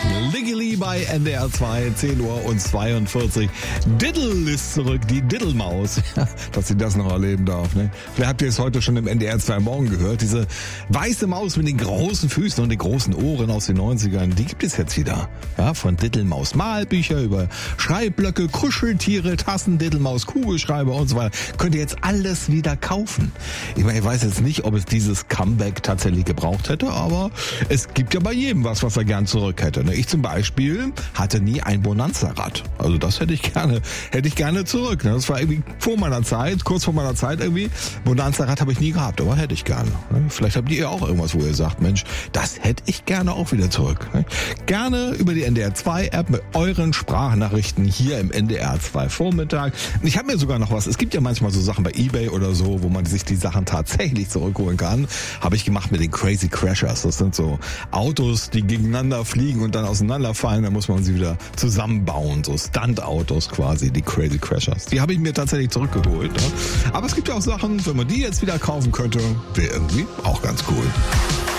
Legally bei NDR 2, 10 Uhr und 42. Diddle ist zurück, die Diddlemaus. Dass sie das noch erleben darf. Ne? Vielleicht habt ihr es heute schon im NDR 2 Morgen gehört. Diese weiße Maus mit den großen Füßen und den großen Ohren aus den 90ern, die gibt es jetzt wieder. Ja, von Diddlemaus Malbücher über Schreibblöcke, Kuscheltiere, Tassen, Diddlemaus Kugelschreiber und so weiter. Könnt ihr jetzt alles wieder kaufen. Ich meine, ich weiß jetzt nicht, ob es dieses Comeback tatsächlich gebraucht hätte, aber es gibt ja bei jedem was er gern zurück hätte. Ne? Ich zum Beispiel hatte nie ein Bonanza-Rad. Also das hätte ich gerne zurück. Ne? Das war irgendwie kurz vor meiner Zeit irgendwie. Bonanza-Rad habe ich nie gehabt, aber hätte ich gerne. Ne? Vielleicht habt ihr auch irgendwas, wo ihr sagt, Mensch, das hätte ich gerne auch wieder zurück. Ne? Gerne über die NDR 2 App mit euren Sprachnachrichten hier im NDR 2 Vormittag. Ich habe mir sogar noch was. Es gibt ja manchmal so Sachen bei eBay oder so, wo man sich die Sachen tatsächlich zurückholen kann. Habe ich gemacht mit den Crazy Crashers. Das sind so Autos, die gegeneinander fliegen und dann auseinanderfallen. Dann muss man sie wieder zusammenbauen. So Stunt-Autos quasi, die Crazy Crashers. Die habe ich mir tatsächlich zurückgeholt. Ne? Aber es gibt ja auch Sachen, wenn man die jetzt wieder kaufen könnte, wäre irgendwie auch ganz cool.